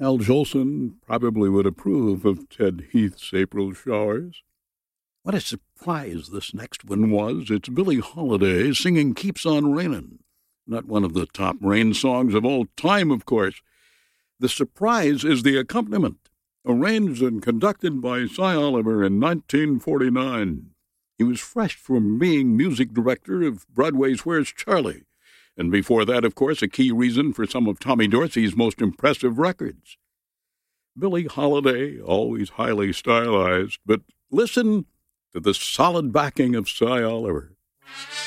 Al Jolson probably would approve of Ted Heath's April Showers. What a surprise this next one was. It's Billie Holiday singing Keeps on Rainin'. Not one of the top rain songs of all time, of course. The surprise is the accompaniment, arranged and conducted by Cy Oliver in 1949. He was fresh from being music director of Broadway's Where's Charlie? And before that, of course, a key reason for some of Tommy Dorsey's most impressive records. Billie Holiday, always highly stylized, but listen to the solid backing of Cy Oliver.